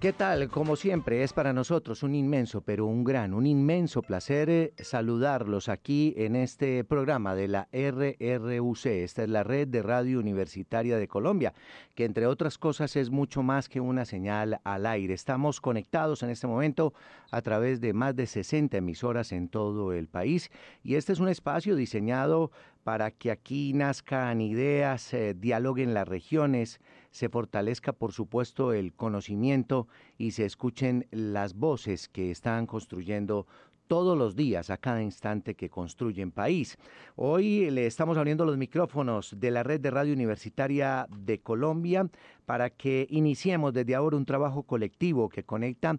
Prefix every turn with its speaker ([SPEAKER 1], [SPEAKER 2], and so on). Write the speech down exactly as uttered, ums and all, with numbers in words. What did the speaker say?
[SPEAKER 1] ¿Qué tal? Como siempre, es para nosotros un inmenso, pero un gran, un inmenso placer eh, saludarlos aquí en este programa de la R R U C. Esta es la Red de Radio Universitaria de Colombia, que entre otras cosas es mucho más que una señal al aire. Estamos conectados en este momento a través de más de sesenta emisoras en todo el país y este es un espacio diseñado para que aquí nazcan ideas, eh, dialoguen las regiones, se fortalezca por supuesto el conocimiento y se escuchen las voces que están construyendo todos los días, a cada instante que construyen país. Hoy le estamos abriendo los micrófonos de la Red de Radio Universitaria de Colombia para que iniciemos desde ahora un trabajo colectivo que conecta